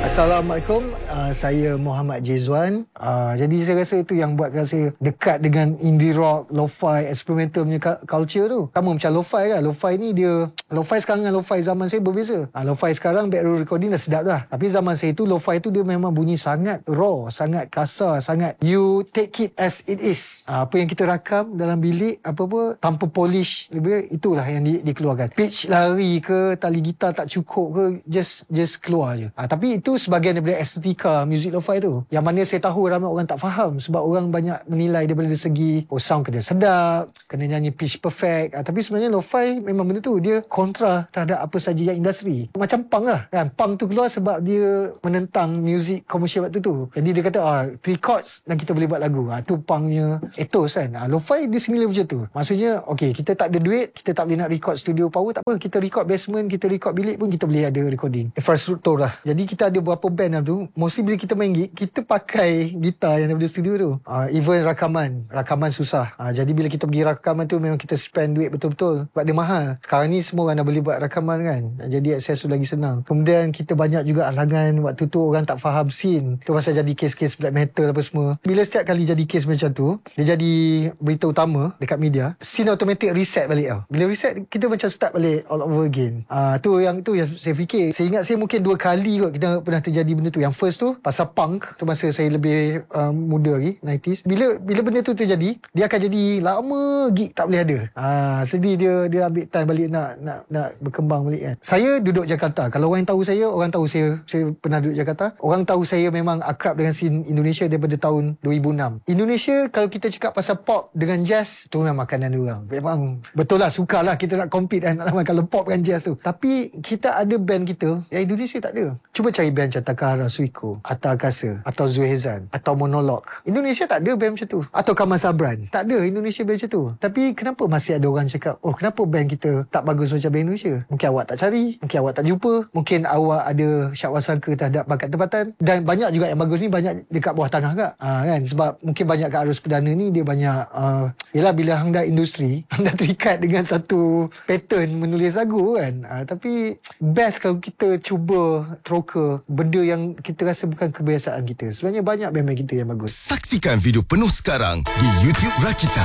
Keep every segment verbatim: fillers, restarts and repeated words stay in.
Assalamualaikum, uh, saya Muhammad Jezwan. Uh, jadi saya rasa itu yang buatkan saya dekat dengan indie rock, lo-fi, experimental punya culture tu. Sama macam lo-fi kan. Lo-fi ni dia, lo-fi sekarang dengan lo-fi zaman saya berbeza. Uh, lo-fi sekarang background recording dah sedap dah. Tapi zaman saya tu lo-fi tu dia memang bunyi sangat raw, sangat kasar, sangat you take it as it is. Uh, apa yang kita rakam dalam bilik apa-apa tanpa polish, lebih itulah yang di, dikeluarkan. Pitch lari ke, tali gitar tak cukup ke, just just keluar je. Uh, tapi itu sebahagian daripada estetika muzik lo-fi tu, yang mana saya tahu ramai orang tak faham sebab orang banyak menilai daripada segi oh sound kena sedap, kena nyanyi pitch perfect. Ha, tapi sebenarnya lo-fi memang benda tu dia kontra terhadap apa saja yang industri. Macam punk lah kan. Punk tu keluar sebab dia menentang muzik komersial waktu tu. Jadi dia kata ah, three chords dan kita boleh buat lagu. Ha, tu punknya ethos kan. Ha, lo-fi dia similar macam tu. Maksudnya okay, kita tak ada duit, kita tak boleh nak record studio power, tak apa, kita record basement, kita record bilik pun kita boleh ada recording infrastruktur lah. Jadi kita ada beberapa band lah tu, mostly bila kita main gig, kita pakai gitar yang daripada studio tu. Uh, even rakaman, rakaman susah. Uh, jadi bila kita pergi rakaman tu, memang kita spend duit betul-betul. Sebab dia mahal. Sekarang ni semua orang dah boleh buat rakaman kan. Uh, jadi akses tu lagi senang. Kemudian kita banyak juga halangan. Waktu tu orang tak faham scene. Tu pasal jadi kes-kes black metal apa semua. Bila setiap kali jadi kes macam tu, dia jadi berita utama dekat media, scene automatic reset balik tau. Bila reset, kita macam start balik all over again. Uh, tu yang tu yang saya fikir. Saya ingat saya mungkin dua kali kot kita pernah terjadi benda tu. Yang first tu pasal punk tu, masa saya lebih um, muda lagi sembilan puluhan. Bila bila benda tu terjadi, dia akan jadi lama gig tak boleh ada. Ah, sedih dia dia ambil time balik nak nak nak berkembang balik kan. Saya duduk Jakarta. Kalau orang tahu saya, orang tahu saya saya pernah duduk Jakarta. Orang tahu saya memang akrab dengan scene Indonesia daripada tahun dua ribu enam. Indonesia kalau kita cakap pasal pop dengan jazz, tu memang makanan dia orang. Memang betul lah, sukarlah kita nak compete kan kalau pop dengan jazz tu. Tapi kita ada band kita yang Indonesia tak ada. Cuba cari band macam Takahara Suiko, Atta Akasa, atau Zulhezan, atau Monolog. Indonesia tak ada band macam tu. Atau Kamal Sabran. Tak ada Indonesia band macam tu. Tapi kenapa masih ada orang cakap, oh kenapa band kita tak bagus macam band Indonesia? Mungkin awak tak cari, mungkin awak tak jumpa, mungkin awak ada syakwasangka terhadap bakat tempatan. Dan banyak juga yang bagus ni banyak dekat bawah tanah kak. Ha, kan? Sebab mungkin banyak kat Arus Perdana ni dia banyak uh, yelah, bila hang dah industri, hang dah terikat dengan satu pattern menulis lagu kan. Ha, tapi best kalau kita cuba troka benda yang kita rasa bukan kebiasaan kita. Sebenarnya banyak band-band kita yang bagus. Saksikan video penuh sekarang di YouTube Rakita.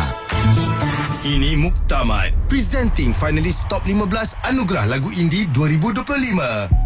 Ini Muktamad, presenting finalis top lima belas Anugerah Lagu Indie dua ribu dua puluh lima.